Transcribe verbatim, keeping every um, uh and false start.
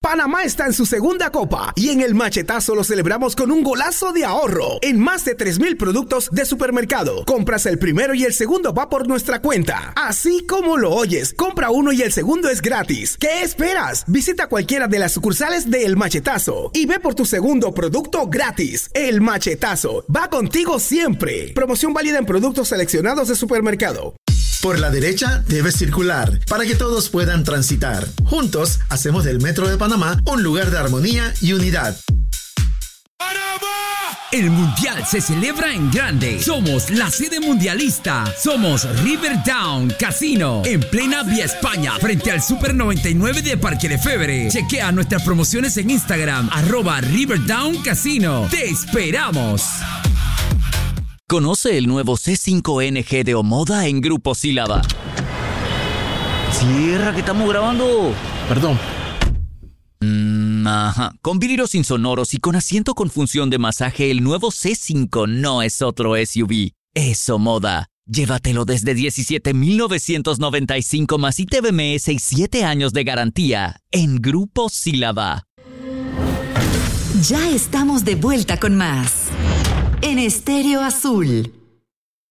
Panamá está en su segunda copa y en el machetazo lo celebramos con un golazo de ahorro en más de tres mil productos de supermercado. Compras el primero y el segundo va por nuestra cuenta. Así como lo oyes, compra uno y el segundo es gratis. ¿Qué esperas? Visita cualquiera de las sucursales de El Machetazo y ve por tu segundo producto gratis. El Machetazo va contigo siempre. Promoción válida en productos seleccionados de supermercado. Por la derecha debes circular para que todos puedan transitar. Juntos hacemos del Metro de Panamá un lugar de armonía y unidad. El Mundial se celebra en grande. Somos la sede mundialista. Somos Riverdown Casino, en plena Vía España, frente al Super noventa y nueve de Parque Lefebvre. Chequea nuestras promociones en Instagram, arroba Riverdown Casino. ¡Te esperamos! Conoce el nuevo C cinco N G de Omoda en Grupo Sílaba. Cierra, que estamos grabando. Perdón. Mm, ajá. Con vidrios insonoros y con asiento con función de masaje, el nuevo C cinco no es otro S U V. Es Omoda. Llévatelo desde diecisiete mil novecientos noventa y cinco más I T B M S y siete años de garantía en Grupo Sílaba. Ya estamos de vuelta con más en Estéreo Azul.